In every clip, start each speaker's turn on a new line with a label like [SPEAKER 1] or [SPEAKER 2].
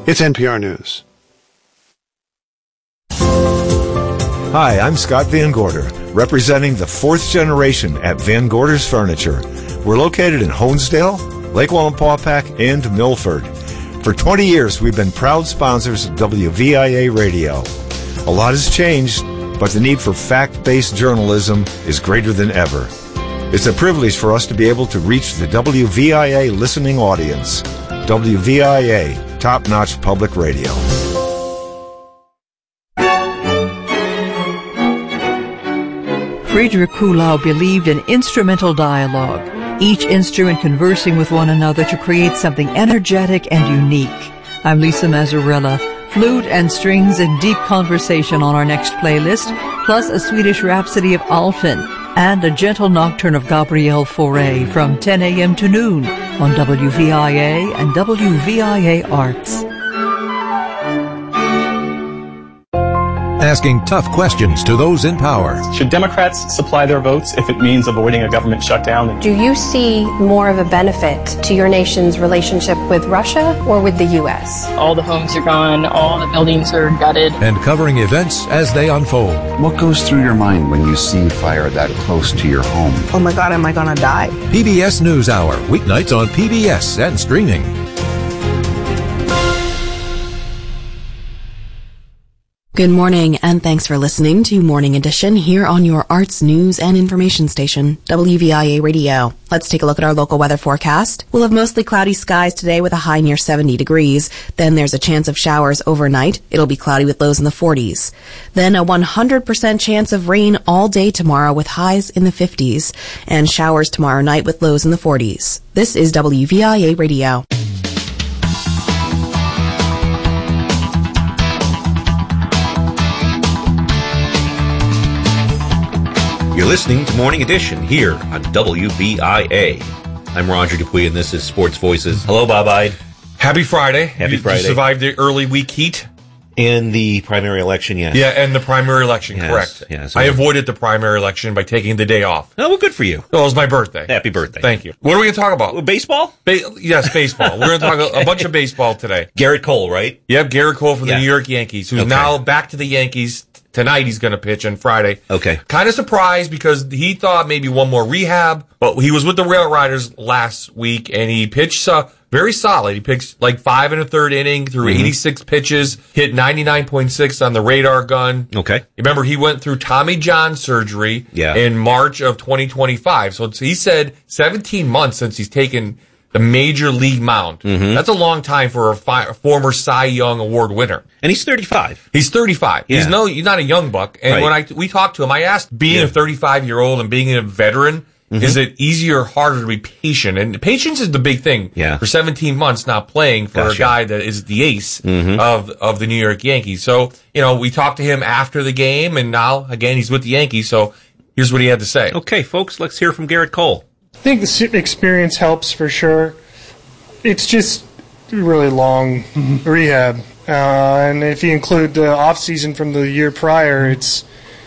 [SPEAKER 1] It's NPR News.
[SPEAKER 2] Hi, I'm Scott Van Gorder, representing the fourth generation at Van Gorder's Furniture. We're located in Honesdale, Lake Wallenpaupack, and Milford. For 20 years, we've been proud sponsors of WVIA Radio. A lot has changed, but the need for fact-based journalism is greater than ever. It's a privilege for us to be able to reach the WVIA listening audience. WVIA, top-notch public radio.
[SPEAKER 3] Friedrich Kuhlau believed in instrumental dialogue, each instrument conversing with one another to create something energetic and unique. I'm Lisa Mazzarella. Flute and strings in deep conversation on our next playlist, plus a Swedish Rhapsody of Alfin and a gentle nocturne of Gabriel Fauré from 10 a.m. to noon on WVIA and WVIA Arts.
[SPEAKER 4] Asking tough questions to those in power.
[SPEAKER 5] Should Democrats supply their votes if it means avoiding a government shutdown?
[SPEAKER 6] Do you see more of a benefit to your nation's relationship with Russia or with the U.S.?
[SPEAKER 7] All the homes are gone, all the buildings are gutted.
[SPEAKER 4] And covering events as they unfold.
[SPEAKER 8] What goes through your mind when you see fire that close to your home?
[SPEAKER 9] Oh my God, am I gonna die?
[SPEAKER 4] PBS NewsHour, weeknights on PBS and streaming.
[SPEAKER 10] Good morning, and thanks for listening to Morning Edition here on your arts, news, and information station, WVIA Radio. Let's take a look at our local weather forecast. We'll have mostly cloudy skies today with a high near 70 degrees. Then there's a chance of showers overnight. It'll be cloudy with lows in the 40s. Then a 100% chance of rain all day tomorrow with highs in the 50s. And showers tomorrow night with lows in the 40s. This is WVIA Radio.
[SPEAKER 11] You're listening to Morning Edition here on WVIA. I'm Roger Dupuy, and this is Sports Voices. Hello, Bob-Eyed.
[SPEAKER 12] Happy Friday.
[SPEAKER 11] Happy Friday.
[SPEAKER 12] You survived the early week heat?
[SPEAKER 11] And the primary election, yes.
[SPEAKER 12] Yeah, and the primary election, yes, correct.
[SPEAKER 11] Yes.
[SPEAKER 12] I avoided the primary election by taking the day off.
[SPEAKER 11] Oh, well, good for you.
[SPEAKER 12] Well, it was my birthday.
[SPEAKER 11] Happy birthday.
[SPEAKER 12] Thank you. What are we going to talk about?
[SPEAKER 11] Baseball?
[SPEAKER 12] Yes, baseball. We're going to talk a bunch of baseball today.
[SPEAKER 11] Garrett Cole, right?
[SPEAKER 12] Yep, Garrett Cole from the New York Yankees, who's now back to the Yankees. Tonight he's going to pitch on Friday.
[SPEAKER 11] Okay.
[SPEAKER 12] Kind of surprised because he thought maybe one more rehab, but he was with the Rail Riders last week and he pitched very solid. He pitched like 5 1/3 inning through 86 pitches, hit 99.6 on the radar gun.
[SPEAKER 11] Okay.
[SPEAKER 12] Remember, he went through Tommy John surgery in March of 2025. So he said 17 months since he's taken the major league mound. That's a long time for a former Cy Young Award winner.
[SPEAKER 11] And he's 35.
[SPEAKER 12] He's 35.
[SPEAKER 11] Yeah.
[SPEAKER 12] He's not a young buck. And when we talked to him, I asked, being a 35-year-old and being a veteran, is it easier or harder to be patient? And patience is the big thing.
[SPEAKER 11] Yeah.
[SPEAKER 12] For 17 months not playing for a guy that is the ace of the New York Yankees. So, we talked to him after the game, and now, again, he's with the Yankees. So here's what he had to say.
[SPEAKER 11] Okay, folks, let's hear from Garrett Cole.
[SPEAKER 13] I think the experience helps for sure. It's just really long rehab. And if you include the off season from the year prior, it's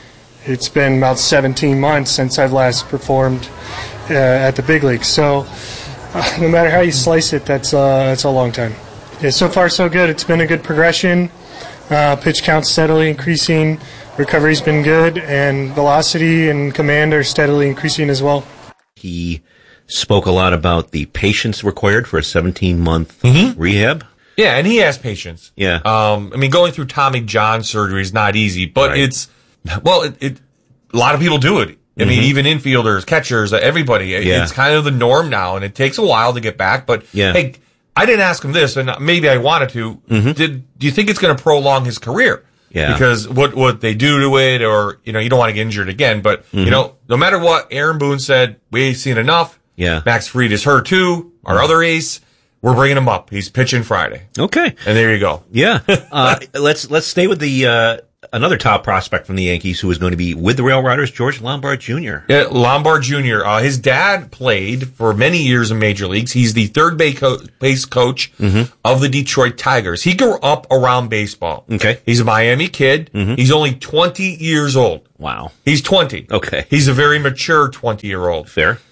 [SPEAKER 13] been about 17 months since I've last performed at the big leagues. So no matter how you slice it, that's a long time. Yeah, so far so good. It's been a good progression. Pitch count steadily increasing. Recovery's been good, and velocity and command are steadily increasing as well.
[SPEAKER 11] He spoke a lot about the patience required for a 17-month rehab.
[SPEAKER 12] Yeah, and he has patience.
[SPEAKER 11] Yeah.
[SPEAKER 12] Going through Tommy John surgery is not easy, but a lot of people do it. I mean, even infielders, catchers, everybody. It's kind of the norm now, and it takes a while to get back. But, hey, I didn't ask him this, and maybe I wanted to. Do you think it's going to prolong his career?
[SPEAKER 11] Yeah.
[SPEAKER 12] Because what they do to it, or, you don't want to get injured again. But, no matter what, Aaron Boone said, we ain't seen enough.
[SPEAKER 11] Yeah.
[SPEAKER 12] Max Fried is hurt too. Our other ace, we're bringing him up. He's pitching Friday.
[SPEAKER 11] Okay.
[SPEAKER 12] And there you go.
[SPEAKER 11] Yeah. Let's stay with the another top prospect from the Yankees who is going to be with the Rail Riders, George Lombard Jr.
[SPEAKER 12] Yeah, Lombard Jr. His dad played for many years in major leagues. He's the third base coach of the Detroit Tigers. He grew up around baseball.
[SPEAKER 11] Okay.
[SPEAKER 12] He's a Miami kid. He's only 20 years old.
[SPEAKER 11] Wow.
[SPEAKER 12] He's 20.
[SPEAKER 11] Okay.
[SPEAKER 12] He's a very mature 20-year-old.
[SPEAKER 11] Fair.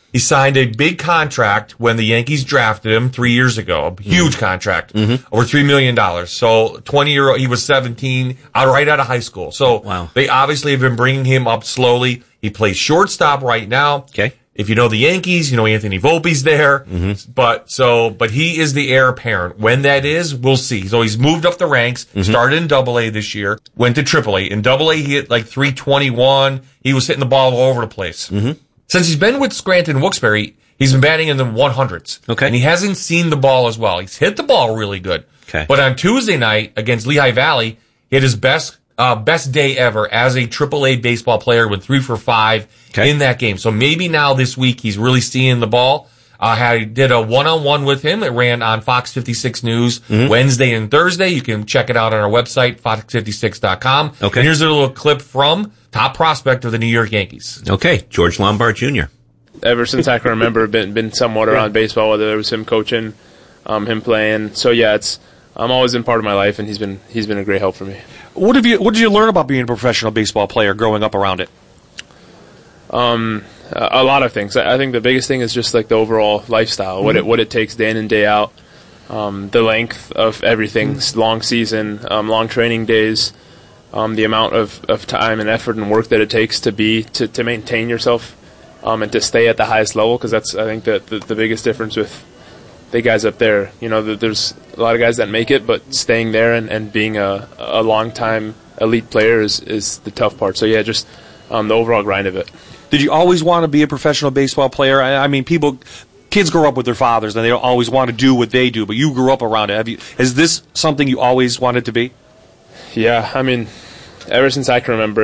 [SPEAKER 12] He signed a big contract when the Yankees drafted him 3 years ago. A huge contract. Over $3 million. So 20-year-old, he was 17, right out of high school. So they obviously have been bringing him up slowly. He plays shortstop right now.
[SPEAKER 11] Okay.
[SPEAKER 12] If you know the Yankees, you know Anthony Volpe's there. But he is the heir apparent. When that is, we'll see. So he's moved up the ranks, started in AA this year, went to AAA. In AA, he hit like 321. He was hitting the ball all over the place. Since he's been with Scranton Wilkes-Barre, he's been batting in the 100s.
[SPEAKER 11] Okay.
[SPEAKER 12] And he hasn't seen the ball as well. He's hit the ball really good.
[SPEAKER 11] Okay.
[SPEAKER 12] But on Tuesday night against Lehigh Valley, he had his best day ever as a AAA baseball player, went 3 for 5 in that game. So maybe now this week he's really seeing the ball. I did a one-on-one with him. It ran on Fox 56 News Wednesday and Thursday. You can check it out on our website, fox56.com.
[SPEAKER 11] Okay.
[SPEAKER 12] And here's a little clip from top prospect of the New York Yankees.
[SPEAKER 11] Okay, George Lombard Jr.
[SPEAKER 1] Ever since I can remember, been somewhat around baseball, whether it was him coaching, him playing. So yeah, I'm always been part of my life, and he's been a great help for me.
[SPEAKER 9] What did you learn about being a professional baseball player growing up around it?
[SPEAKER 1] A lot of things. I think the biggest thing is just like the overall lifestyle, what it takes day in and day out, the length of everything, long season, long training days, the amount of time and effort and work that it takes to maintain yourself and to stay at the highest level, because that's, I think, the biggest difference with the guys up there. You know, there's a lot of guys that make it, but staying there and being a long-time elite player is the tough part. So yeah, just the overall grind of it.
[SPEAKER 9] Did you always want to be a professional baseball player? I mean, kids grow up with their fathers, and they don't always want to do what they do, but you grew up around it. Is this something you always wanted to be?
[SPEAKER 1] Yeah, I mean, ever since I can remember,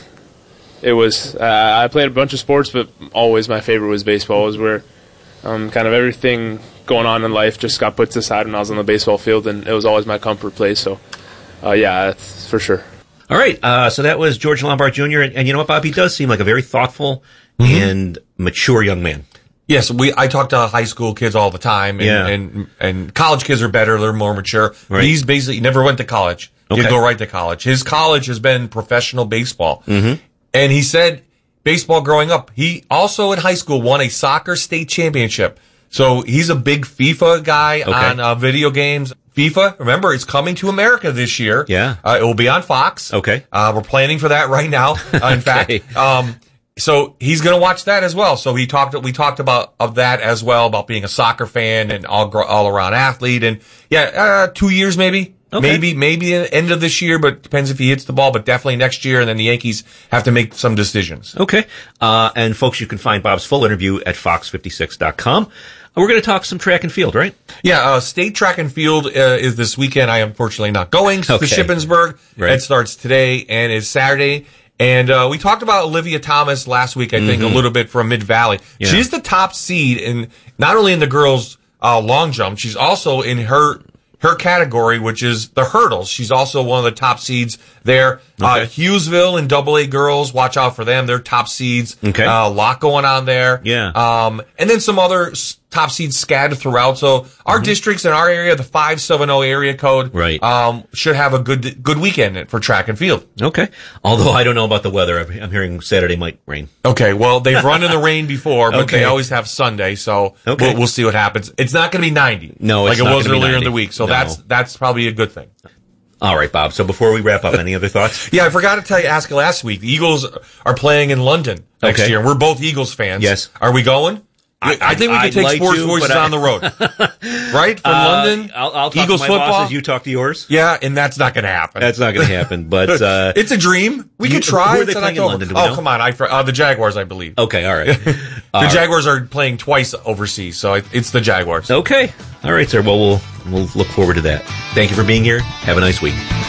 [SPEAKER 1] it was, I played a bunch of sports, but always my favorite was baseball. It was where kind of everything going on in life just got put aside when I was on the baseball field, and it was always my comfort place. So, yeah, that's for sure.
[SPEAKER 11] All right, so that was George Lombard Jr., and you know what, Bob? He does seem like a very thoughtful and mature young man.
[SPEAKER 12] Yes, I talk to high school kids all the time, and college kids are better; they're more mature. Right. He's basically never went to college. He'd go right to college. His college has been professional baseball, and he said baseball growing up. He also in high school won a soccer state championship. So he's a big FIFA guy on video games. FIFA, remember, it's coming to America this year.
[SPEAKER 11] Yeah.
[SPEAKER 12] It will be on Fox.
[SPEAKER 11] Okay.
[SPEAKER 12] We're planning for that right now. In fact, so he's going to watch that as well. So we talked about that as well, about being a soccer fan and all around athlete. And 2 years maybe. Okay. Maybe the end of this year, but depends if he hits the ball, but definitely next year. And then the Yankees have to make some decisions.
[SPEAKER 11] Okay. And folks, you can find Bob's full interview at fox56.com. We're going to talk some track and field, right?
[SPEAKER 12] Yeah, state track and field is this weekend. I am unfortunately not going to Shippensburg. Right. It starts today and is Saturday. And we talked about Olivia Thomas last week, I think, a little bit from Mid-Valley. Yeah. She's the top seed in not only in the girls' long jump, she's also in her category, which is the hurdles. She's also one of the top seeds there. Hughesville and AA girls, watch out for them. They're top seeds. Okay. A lot going on there.
[SPEAKER 11] Yeah.
[SPEAKER 12] And then some other top seeds scattered throughout. So our districts in our area, the 570 area code, should have a good weekend for track and field.
[SPEAKER 11] Okay. Although I don't know about the weather. I'm hearing Saturday might rain.
[SPEAKER 12] Okay. Well, they've run in the rain before, but they always have Sunday. So we'll see what happens. It's not going to be 90.
[SPEAKER 11] No,
[SPEAKER 12] it's
[SPEAKER 11] like
[SPEAKER 12] it was earlier in the week. So that's probably a good thing.
[SPEAKER 11] All right, Bob. So before we wrap up, any other thoughts?
[SPEAKER 12] Yeah, I forgot to ask you last week. The Eagles are playing in London next year. We're both Eagles fans.
[SPEAKER 11] Yes.
[SPEAKER 12] Are we going? I think we could take Sports Voices on the road. Right? From London?
[SPEAKER 11] I'll talk
[SPEAKER 12] Eagles
[SPEAKER 11] to my
[SPEAKER 12] football.
[SPEAKER 11] bosses. You talk to yours?
[SPEAKER 12] Yeah, and that's not going to happen.
[SPEAKER 11] That's not going to happen, but...
[SPEAKER 12] it's a dream. We could try.
[SPEAKER 11] Who are they playing in London? Do we know?
[SPEAKER 12] Come on. The Jaguars, I believe.
[SPEAKER 11] Okay, all right.
[SPEAKER 12] The Jaguars are playing twice overseas, so it's the Jaguars.
[SPEAKER 11] Okay. All right, sir. Well, we'll look forward to that. Thank you for being here. Have a nice week.